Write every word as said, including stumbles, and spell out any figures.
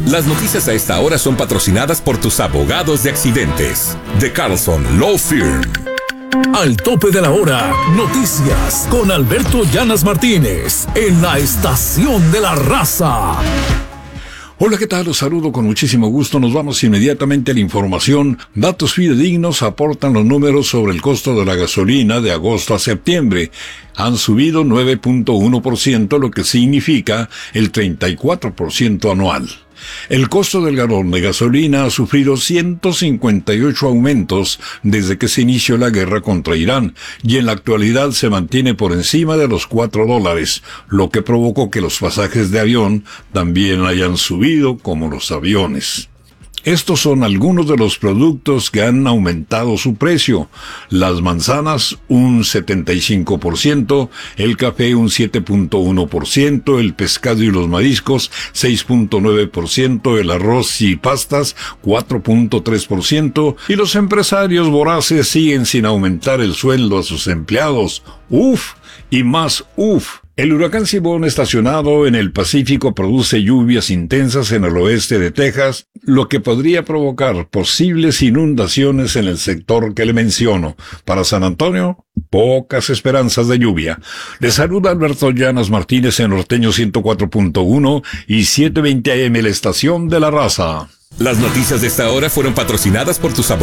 Las noticias a esta hora son patrocinadas por tus abogados de accidentes. De Carlson Law Firm. Al tope de la hora, noticias con Alberto Llanas Martínez en la Estación de la Raza. Hola, ¿qué tal? Los saludo con muchísimo gusto. Nos vamos inmediatamente a la información. Datos fidedignos aportan los números sobre el costo de la gasolina de agosto a septiembre. Han subido nueve punto uno por ciento, lo que significa el treinta y cuatro por ciento anual. El costo del galón de gasolina ha sufrido ciento cincuenta y ocho aumentos desde que se inició la guerra contra Irán y en la actualidad se mantiene por encima de los cuatro dólares, lo que provocó que los pasajes de avión también hayan subido como los aviones. Estos son algunos de los productos que han aumentado su precio. Las manzanas un setenta y cinco por ciento, el café un siete punto uno por ciento, el pescado y los mariscos seis punto nueve por ciento, el arroz y pastas cuatro punto tres por ciento y los empresarios voraces siguen sin aumentar el sueldo a sus empleados. ¡Uf! Y más ¡uf! El huracán Simón estacionado en el Pacífico produce lluvias intensas en el oeste de Texas, lo que podría provocar posibles inundaciones en el sector que le menciono. Para San Antonio, pocas esperanzas de lluvia. Les saluda Alberto Llanas Martínez en Norteño ciento cuatro punto uno y setecientos veinte A M, la Estación de la Raza. Las noticias de esta hora fueron patrocinadas por tus abogados.